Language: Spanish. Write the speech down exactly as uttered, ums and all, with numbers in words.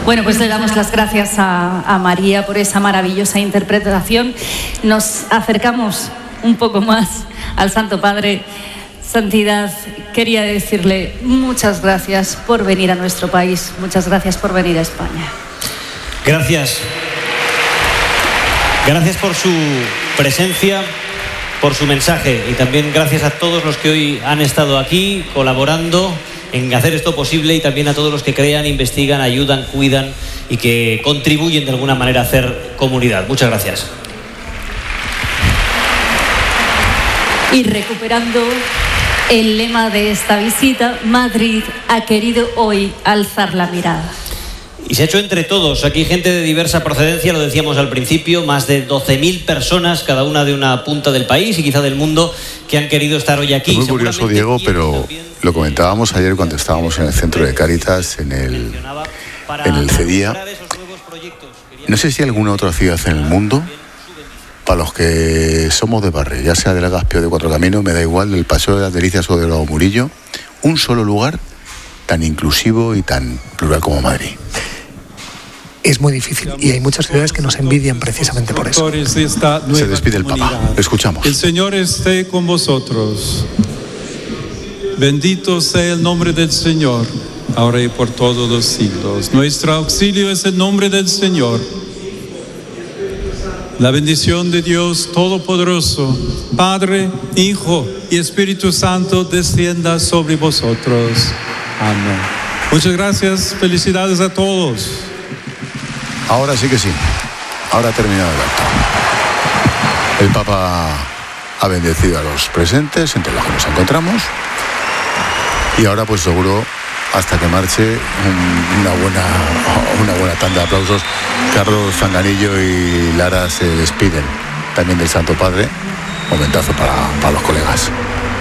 Bueno, pues le damos las gracias a, a María por esa maravillosa interpretación. Nos acercamos un poco más al Santo Padre. Santidad, quería decirle muchas gracias por venir a nuestro país, muchas gracias por venir a España. Gracias. Gracias por su presencia, por su mensaje y también gracias a todos los que hoy han estado aquí colaborando en hacer esto posible y también a todos los que crean, investigan, ayudan, cuidan y que contribuyen de alguna manera a hacer comunidad. Muchas gracias. Y recuperando el lema de esta visita, Madrid ha querido hoy alzar la mirada. Y se ha hecho entre todos. Aquí gente de diversa procedencia, lo decíamos al principio, más de doce mil personas, cada una de una punta del país y quizá del mundo, que han querido estar hoy aquí. Es muy curioso, Diego, pero lo comentábamos ayer cuando estábamos en el centro de Cáritas, en el, en el CEDIA. No sé si hay alguna otra ciudad en el mundo, para los que somos de barrio, ya sea de Legazpi o de Cuatro Caminos, me da igual, del Paseo de las Delicias o de Lago Murillo, un solo lugar tan inclusivo y tan plural como Madrid. Es muy difícil y hay muchas ciudades que nos envidian precisamente por eso. Se despide el Papa. Escuchamos. El Señor esté con vosotros. Bendito sea el nombre del Señor, ahora y por todos los siglos. Nuestro auxilio es el nombre del Señor. La bendición de Dios Todopoderoso, Padre, Hijo y Espíritu Santo descienda sobre vosotros. Amén. Muchas gracias. Felicidades a todos. Ahora sí que sí. Ahora ha terminado el acto. El Papa ha bendecido a los presentes, entre los que nos encontramos. Y ahora, pues seguro, hasta que marche, un, una buena una buena tanda de aplausos. Carlos Fanganillo y Lara se despiden también del Santo Padre. Momentazo para, para los colegas.